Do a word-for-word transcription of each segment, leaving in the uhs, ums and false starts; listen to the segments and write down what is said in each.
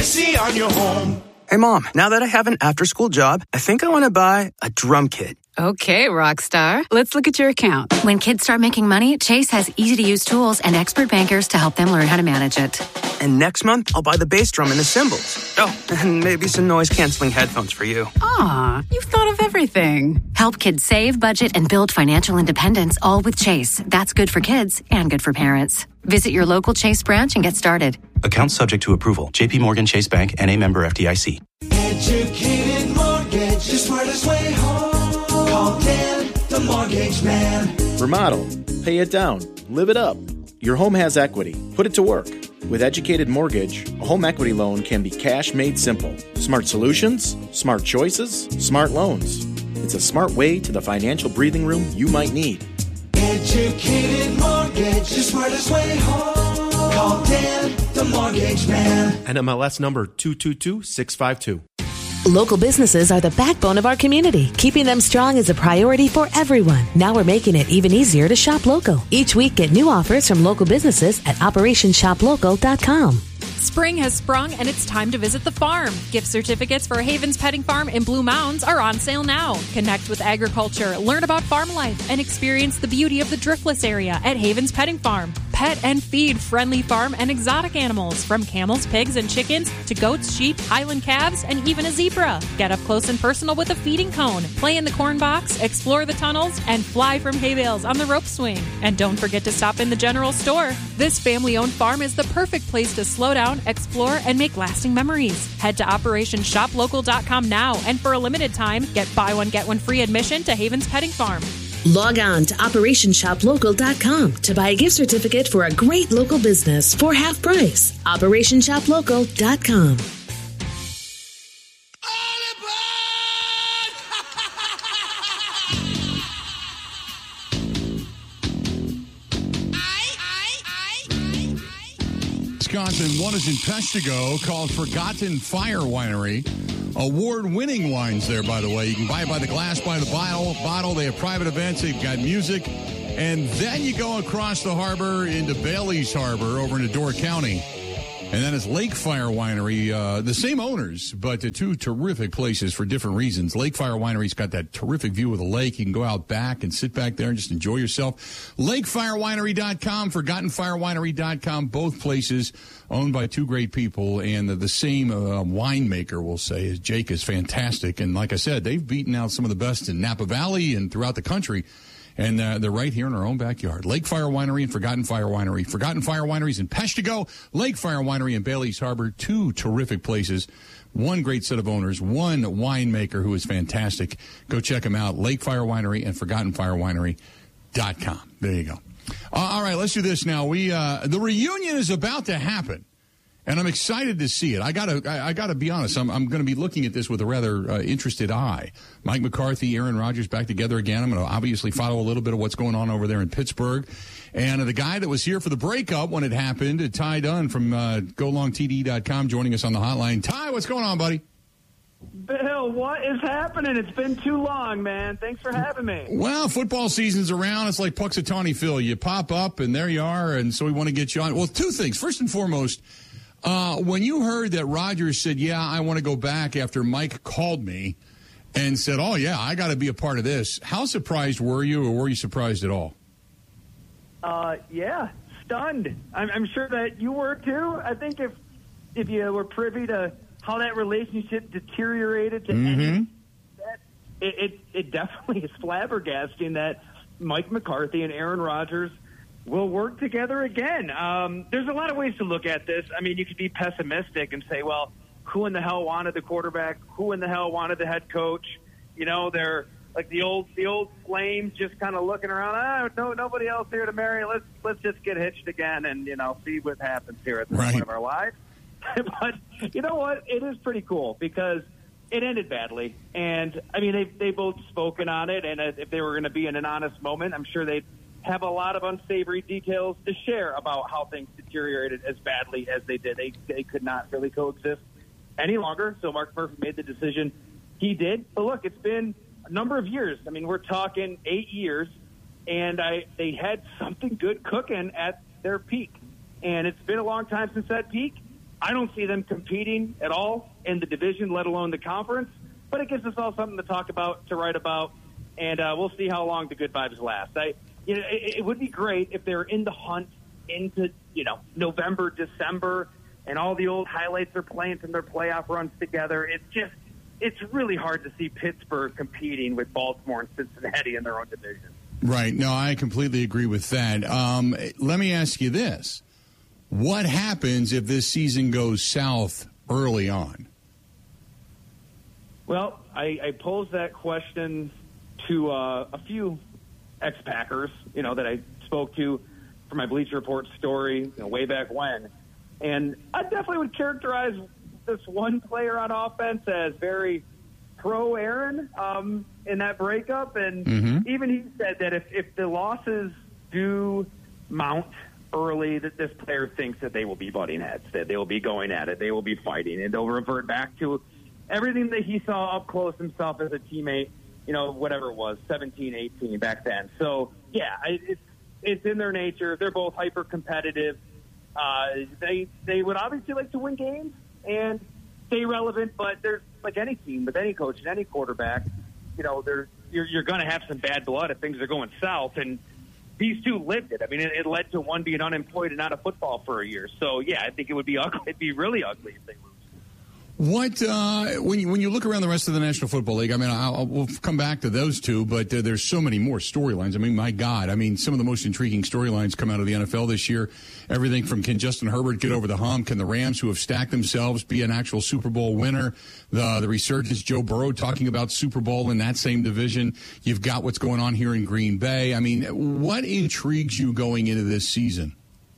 See on your home. Hey, Mom, now that I have an after-school job, I think I want to buy a drum kit. Okay, Rockstar. Let's look at your account. When kids start making money, Chase has easy-to-use tools and expert bankers to help them learn how to manage it. And next month, I'll buy the bass drum and the cymbals. Oh, and maybe some noise-canceling headphones for you. Aw, you've thought of everything. Help kids save, budget, and build financial independence, all with Chase. That's good for kids and good for parents. Visit your local Chase branch and get started. Account subject to approval. J P Morgan Chase Bank, N A member F D I C. Educated Mortgage, the smartest way home. Call Dan, the mortgage man. Remodel. Pay it down. Live it up. Your home has equity. Put it to work. With Educated Mortgage, a home equity loan can be cash made simple. Smart solutions, smart choices, smart loans. It's a smart way to the financial breathing room you might need. Educated Mortgage, the smartest way home. Call Dan, the mortgage man. N M L S number two two two six five two. Local businesses are the backbone of our community. Keeping them strong is a priority for everyone. Now we're making it even easier to shop local. Each week, get new offers from local businesses at operation shop local dot com. Spring has sprung and it's time to visit the farm. Gift certificates for Havens Petting Farm in Blue Mounds are on sale now. Connect with agriculture, learn about farm life, and experience the beauty of the Driftless area at Havens Petting Farm. Pet and feed friendly farm and exotic animals, from camels, pigs, and chickens to goats, sheep, Highland calves, and even a zebra. Get up close and personal with a feeding cone, play in the corn box, explore the tunnels, and fly from hay bales on the rope swing. And don't forget to stop in the general store. This family-owned farm is the perfect place to slow down, explore, and make lasting memories. Head to operation shop local dot com now, and for a limited time, get buy one, get one free admission to Havens Petting Farm. Log on to operation shop local dot com to buy a gift certificate for a great local business for half price. operation shop local dot com. Wisconsin, one is in Peshtigo, called Forgotten Fire Winery. Award-winning wines there, by the way. You can buy it by the glass, by the bottle. Bottle. They have private events. They've got music. And then you go across the harbor into Bailey's Harbor over into Door County. And then it's Lake Fire Winery, uh, the same owners, but the two terrific places for different reasons. Lake Fire Winery's got that terrific view of the lake. You can go out back and sit back there and just enjoy yourself. lake fire winery dot com, forgotten fire winery dot com, both places owned by two great people. And the, the same uh, winemaker, we'll say, is Jake is fantastic. And like I said, they've beaten out some of the best in Napa Valley and throughout the country. And uh, they're right here in our own backyard. Lake Fire Winery and Forgotten Fire Winery. Forgotten Fire Winery's in Peshtigo. Lake Fire Winery in Bailey's Harbor. Two terrific places. One great set of owners. One winemaker who is fantastic. Go check them out. Lake Fire Winery and Forgotten Fire Winery dot com. There you go. Uh, all right, let's do this now. We uh, the reunion is about to happen. And I'm excited to see it. I gotta, I, I gotta be honest. I'm, I'm going to be looking at this with a rather uh, interested eye. Mike McCarthy, Aaron Rodgers back together again. I'm going to obviously follow a little bit of what's going on over there in Pittsburgh. And uh, the guy that was here for the breakup when it happened, uh, Ty Dunn from uh, go long T D dot com, joining us on the hotline. Ty, what's going on, buddy? Bill, what is happening? It's been too long, man. Thanks for having me. Well, football season's around. It's like Puxatawny Phil. You pop up, and there you are. And so we want to get you on. Well, two things. First and foremost. Uh, when you heard that Rodgers said, yeah, I want to go back after Mike called me and said, oh, yeah, I got to be a part of this, how surprised were you, or were you surprised at all? Uh, yeah, stunned. I'm, I'm sure that you were, too. I think if if you were privy to how that relationship deteriorated to mm-hmm. end, that, it, it, it definitely is flabbergasting that Mike McCarthy and Aaron Rodgers will work together again. Um, there's a lot of ways to look at this. I mean, you could be pessimistic and say, well, who in the hell wanted the quarterback? Who in the hell wanted the head coach? You know, they're like the old the old flames just kind of looking around. Ah, no, nobody else here to marry. Let's let's just get hitched again and, you know, see what happens here at this right. point of our lives. But you know what? It is pretty cool because it ended badly. And, I mean, they they both spoken on it, and if they were going to be in an honest moment, I'm sure they'd have a lot of unsavory details to share about how things deteriorated as badly as they did. They they could not really coexist any longer, so Mark Murphy made the decision he did. But look, it's been a number of years. I mean, we're talking eight years, and I they had something good cooking at their peak. And it's been a long time since that peak, I don't see them competing at all in the division, let alone the conference. But it gives us all something to talk about, to write about, and uh, we'll see how long the good vibes last. I, you know, it, it would be great if they're in the hunt into, you know, November, December, and all the old highlights are playing from their playoff runs together. It's just, it's really hard to see Pittsburgh competing with Baltimore and Cincinnati in their own division. Right. No, I completely agree with that. Um, let me ask you this. What happens if this season goes south early on? Well, I, I posed that question to uh, a few ex-Packers, you know, that I spoke to for my Bleacher Report story, you know, way back when. And I definitely would characterize this one player on offense as very pro-Aaron um, in that breakup. And mm-hmm. even he said that if, if the losses do mount early, that this player thinks that they will be butting heads, that they will be going at it, they will be fighting, and they'll revert back to everything that he saw up close himself as a teammate, you know, whatever it was, seventeen, eighteen back then. So, yeah, it's it's in their nature. They're both hyper-competitive. Uh, they they would obviously like to win games and stay relevant, but there's, like any team, with any coach and any quarterback, you know, there's, you're, you're going to have some bad blood if things are going south, and these two lived it. I mean, it, it led to one being unemployed and out of football for a year. So, yeah, I think it would be ugly. It'd be really ugly if they lose. What uh, when you when you look around the rest of the National Football League? I mean, I'll, we'll come back to those two, but uh, there's so many more storylines. I mean, my God, I mean, some of the most intriguing storylines come out of the N F L this year. Everything from can Justin Herbert get over the hump? Can the Rams, who have stacked themselves, be an actual Super Bowl winner? The the resurgence, Joe Burrow talking about Super Bowl in that same division. You've got what's going on here in Green Bay. I mean, what intrigues you going into this season?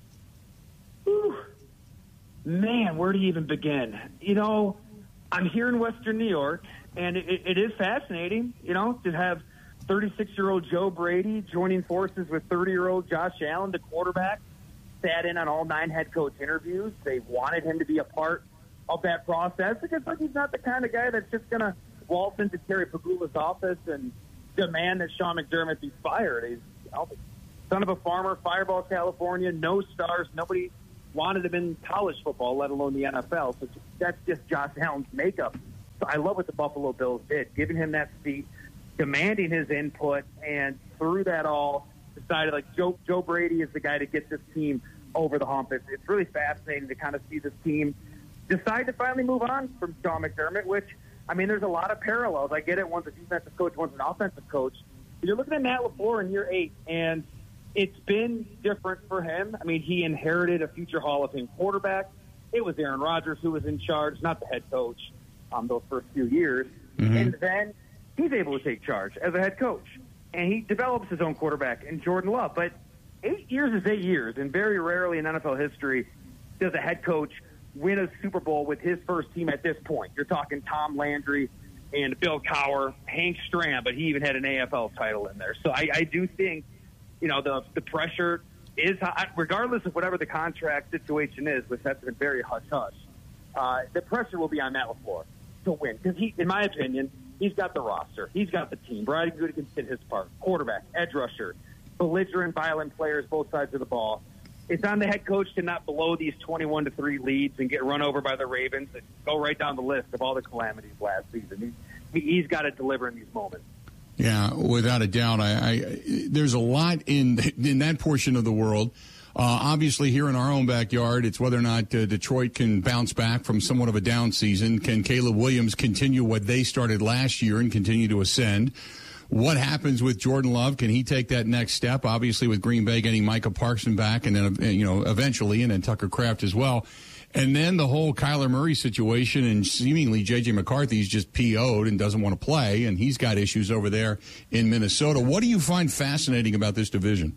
Man, where do you even begin? You know, I'm here in Western New York, and it, it is fascinating, you know, to have thirty-six-year-old Joe Brady joining forces with thirty-year-old Josh Allen, the quarterback, sat in on all nine head coach interviews. They wanted him to be a part of that process because like, he's not the kind of guy that's just going to waltz into Terry Pagula's office and demand that Sean McDermott be fired. He's, you know, son of a farmer, Fireball, California, no stars, nobody wanted him in college football, let alone the N F L. So that's just Josh Allen's makeup. So I love what the Buffalo Bills did, giving him that seat, demanding his input, and through that all, decided like Joe Joe Brady is the guy to get this team over the hump. It's, it's really fascinating to kind of see this team decide to finally move on from Sean McDermott, which, I mean, there's a lot of parallels. I get it. One's a defensive coach, one's an offensive coach. But you're looking at Matt LaFleur in year eight, and it's been different for him. I mean, he inherited a future Hall of Fame quarterback. It was Aaron Rodgers who was in charge, not the head coach, um, those first few years. Mm-hmm. And then he's able to take charge as a head coach. And he develops his own quarterback in Jordan Love. But eight years is eight years, and very rarely in N F L history does a head coach win a Super Bowl with his first team at this point. You're talking Tom Landry and Bill Cowher, Hank Stram, but he even had an A F L title in there. So I, I do think, you know, the the pressure is, regardless of whatever the contract situation is, which has been very hush-hush, uh, the pressure will be on Matt LaFleur to win. Because, he, in my opinion, he's got the roster. He's got the team. Brady Goodkin did his part. Quarterback, edge rusher, belligerent, violent players, both sides of the ball. It's on the head coach to not blow these twenty-one to three leads and get run over by the Ravens and go right down the list of all the calamities last season. He, he's got to deliver in these moments. Yeah, without a doubt. I, I there's a lot in in that portion of the world. Uh, obviously, here in our own backyard, it's whether or not uh, Detroit can bounce back from somewhat of a down season. Can Caleb Williams continue what they started last year and continue to ascend? What happens with Jordan Love? Can he take that next step? Obviously, with Green Bay getting Micah Parsons back, and then you know eventually, and then Tucker Kraft as well. And then the whole Kyler Murray situation, and seemingly J J McCarthy's just P O'd and doesn't want to play, and he's got issues over there in Minnesota. What do you find fascinating about this division?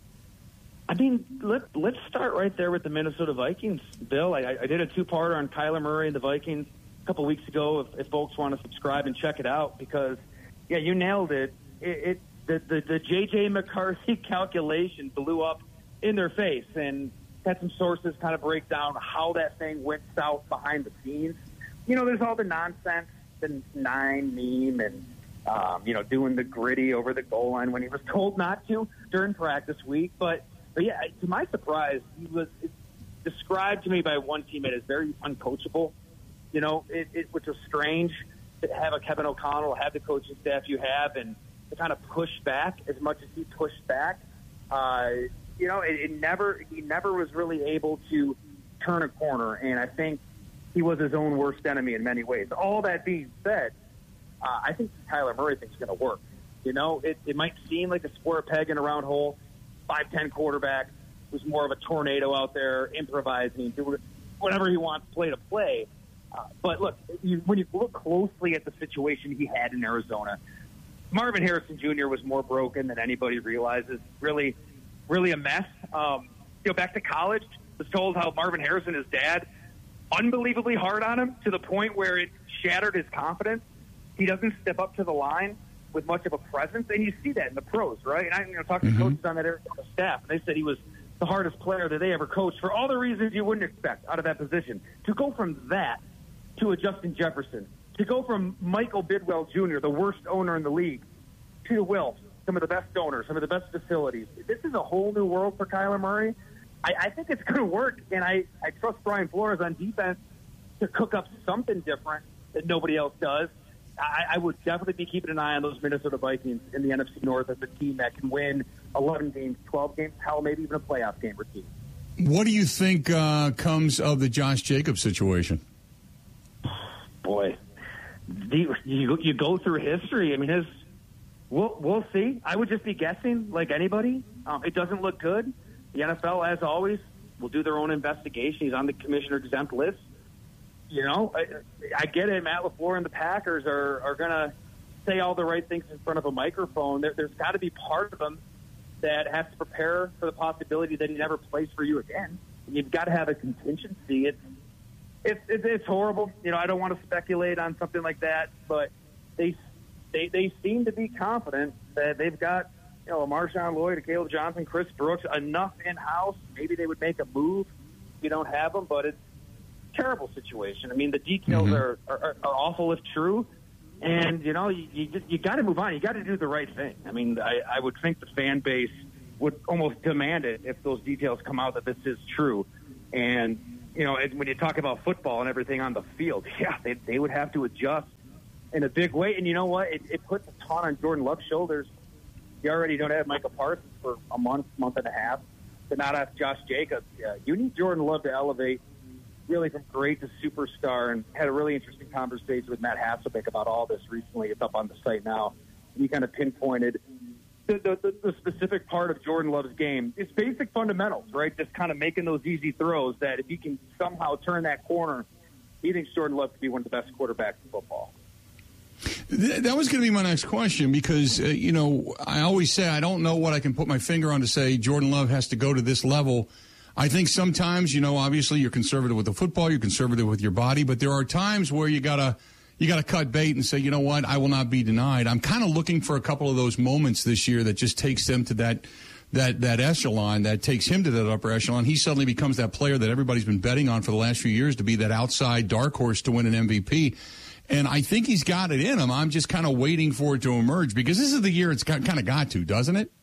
I mean, let, let's start right there with the Minnesota Vikings, Bill. I, I did a two-parter on Kyler Murray and the Vikings a couple weeks ago, if, if folks want to subscribe and check it out, because, yeah, you nailed it. It, it the, the, the J J McCarthy calculation blew up in their face, and had some sources kind of break down how that thing went south behind the scenes. You know, there's all the nonsense, the nine meme, and, um, you know, doing the gritty over the goal line when he was told not to during practice week. But, but yeah, to my surprise, he was described to me by one teammate as very uncoachable, you know, it, it, which is strange to have a Kevin O'Connell, have the coaching staff you have, and to kind of push back as much as he pushed back. Uh, you know, it, it never he never was really able to turn a corner, and I think he was his own worst enemy in many ways. All that being said, uh, I think Kyler Murray thing's going to work. You know, it, it might seem like a square peg in a round hole. five ten quarterback who's more of a tornado out there, improvising, doing whatever he wants, play to play. Uh, but look, you, when you look closely at the situation he had in Arizona, Marvin Harrison Junior was more broken than anybody realizes. Really, really a mess. Um, you know, back to college, was told how Marvin Harrison, his dad, unbelievably hard on him to the point where it shattered his confidence. He doesn't step up to the line with much of a presence, and you see that in the pros, right? And I you know, talked to mm-hmm. coaches on that Arizona staff, and they said he was the hardest player that they ever coached for all the reasons you wouldn't expect out of that position. To go from that to a Justin Jefferson, to go from Michael Bidwell Junior, the worst owner in the league, to Wilf, some of the best owners, some of the best facilities. This is a whole new world for Kyler Murray. I, I think it's going to work, and I, I trust Brian Flores on defense to cook up something different that nobody else does. I, I would definitely be keeping an eye on those Minnesota Vikings in the N F C North as a team that can win eleven games, twelve games, hell, maybe even a playoff game or two. What do you think uh, comes of the Josh Jacobs situation? Boy, the, you, you go through history. I mean, his we'll, we'll see. I would just be guessing like anybody. Um, it doesn't look good. The N F L, as always, will do their own investigation. He's on the commissioner exempt list. You know, I, I get it. Matt LaFleur and the Packers are, are going to say all the right things in front of a microphone. There, there's got to be part of them that has to prepare for the possibility that he never plays for you again. You've got to have a contingency. It's, it's, it's, it's horrible. You know, I don't want to speculate on something like that, but they, they, they seem to be confident that they've got, you know, a Marshawn Lloyd, a Caleb Johnson, Chris Brooks, enough in-house. Maybe they would make a move if you don't have them, but it's, terrible situation. I mean, the details mm-hmm. are, are, are awful if true, and you know you you, you got to move on. You got to do the right thing. I mean, I, I would think the fan base would almost demand it if those details come out that this is true. And you know, when you talk about football and everything on the field, yeah, they they would have to adjust in a big way. And you know what? It, it puts a ton on Jordan Love's shoulders. You already don't have Micah Parsons for a month, month and a half, to not have Josh Jacobs. Yeah, you need Jordan Love to elevate really from great to superstar, and had a really interesting conversation with Matt Hasselbeck about all this recently. It's up on the site now. And he kind of pinpointed the, the, the specific part of Jordan Love's game. It's basic fundamentals, right? Just kind of making those easy throws that if he can somehow turn that corner, he thinks Jordan Love could be one of the best quarterbacks in football. That was going to be my next question because, uh, you know, I always say I don't know what I can put my finger on to say Jordan Love has to go to this level. I think sometimes, you know, obviously you're conservative with the football, you're conservative with your body, but there are times where you gotta you gotta cut bait and say, you know what, I will not be denied. I'm kind of looking for a couple of those moments this year that just takes them to that that that echelon, that takes him to that upper echelon. He suddenly becomes that player that everybody's been betting on for the last few years to be that outside dark horse to win an M V P. And I think he's got it in him. I'm just kind of waiting for it to emerge because this is the year it's kind of got to, doesn't it?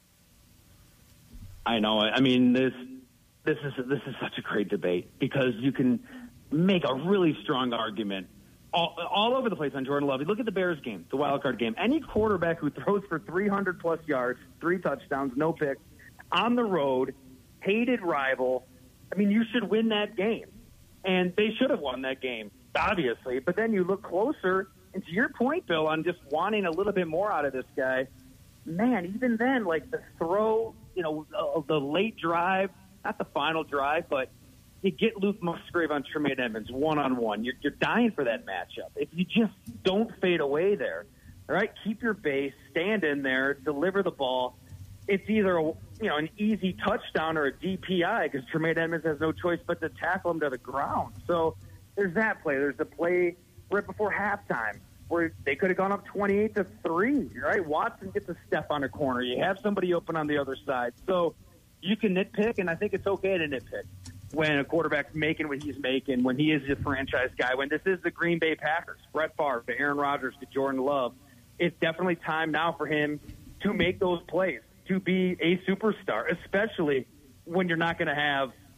I know. I mean, this. This is this is such a great debate because you can make a really strong argument all, all over the place on Jordan Love. You look at the Bears game, the wild card game. Any quarterback who throws for three hundred plus yards, three touchdowns, no picks, on the road, hated rival. I mean, you should win that game, and they should have won that game, obviously. But then you look closer, and to your point, Bill, on just wanting a little bit more out of this guy. Man, even then, like the throw, you know, uh, the late drive. Not the final drive, but you get Luke Musgrave on Tremaine Edmonds one-on-one. You're, you're dying for that matchup. If you just don't fade away there, all right, keep your base, stand in there, deliver the ball. It's either a, you know an easy touchdown or a D P I because Tremaine Edmonds has no choice but to tackle him to the ground. So there's that play. There's the play right before halftime where they could have gone up twenty-eight to three, right? Watson gets a step on a corner. You have somebody open on the other side. So you can nitpick, and I think it's okay to nitpick when a quarterback's making what he's making, when he is a franchise guy, when this is the Green Bay Packers, Brett Favre to Aaron Rodgers to Jordan Love. It's definitely time now for him to make those plays, to be a superstar, especially when you're not going to have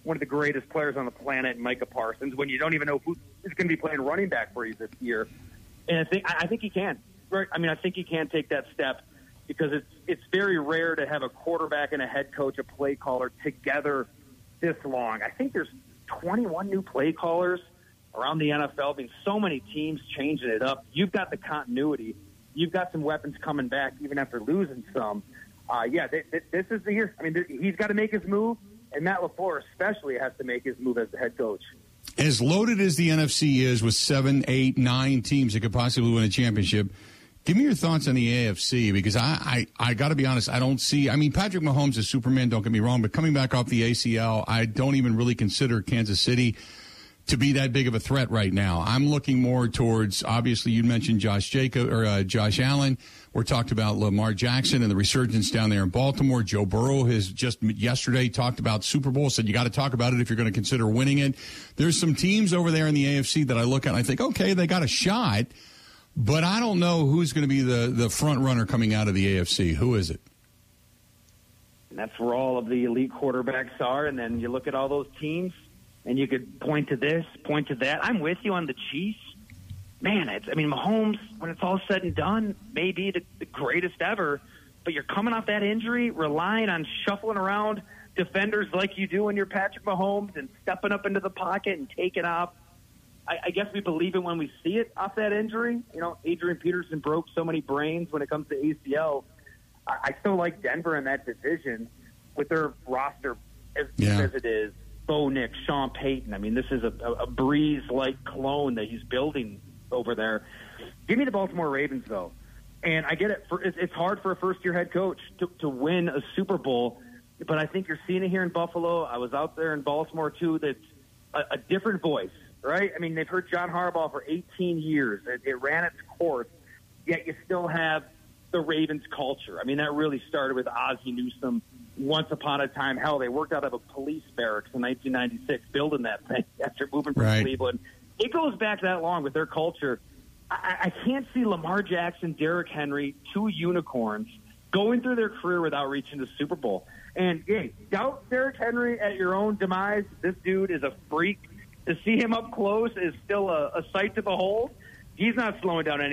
one of the greatest players on the planet, Micah Parsons, when you don't even know who is going to be playing running back for you this year. And I think I think he can. I mean, I think he can take that step because it's it's very rare to have a quarterback and a head coach, a play caller together this long. I think there's twenty-one new play callers around the N F L. I mean, so many teams changing it up. You've got the continuity. You've got some weapons coming back even after losing some. Uh, yeah, th- th- this is the year. I mean, th- he's got to make his move, and Matt LaFleur especially has to make his move as the head coach. As loaded as the N F C is with seven, eight, nine teams that could possibly win a championship, give me your thoughts on the A F C, because I, I, I got to be honest, I don't see – I mean, Patrick Mahomes is Superman, don't get me wrong, but coming back off the A C L, I don't even really consider Kansas City to be that big of a threat right now. I'm looking more towards – obviously, you mentioned Josh Jacob or uh, Josh Allen. We're talked about Lamar Jackson and the resurgence down there in Baltimore. Joe Burrow has just yesterday talked about Super Bowl, said you got to talk about it if you're going to consider winning it. There's some teams over there in the A F C that I look at and I think, okay, they got a shot, but I don't know who's going to be the, the front runner coming out of the A F C. Who is it? And that's where all of the elite quarterbacks are, and then you look at all those teams, and you could point to this, point to that. I'm with you on the Chiefs. Man, it's, I mean, Mahomes, when it's all said and done, may be the, the greatest ever, but you're coming off that injury, relying on shuffling around defenders like you do when you're Patrick Mahomes and stepping up into the pocket and taking off. I, I guess we believe it when we see it off that injury. You know, Adrian Peterson broke so many brains when it comes to A C L. I, I still like Denver in that division with their roster as yeah. as it is. Bo Nix, Sean Payton. I mean, this is a, a, a Breeze-like clone that he's building over there. Give me the Baltimore Ravens, though. And I get it. For, it's, it's hard for a first-year head coach to, to win a Super Bowl, but I think you're seeing it here in Buffalo. I was out there in Baltimore, too. That's a, a different voice, right? I mean, they've heard John Harbaugh for eighteen years. It, it ran its course, yet you still have the Ravens culture. I mean, that really started with Ozzie Newsome once upon a time. Hell, they worked out of a police barracks in nineteen ninety-six, building that thing after moving from right. Cleveland. It goes back that long with their culture. I, I can't see Lamar Jackson, Derrick Henry, two unicorns, going through their career without reaching the Super Bowl. And, hey, doubt Derrick Henry at your own demise. This dude is a freak. To see him up close is still a, a sight to behold. He's not slowing down any.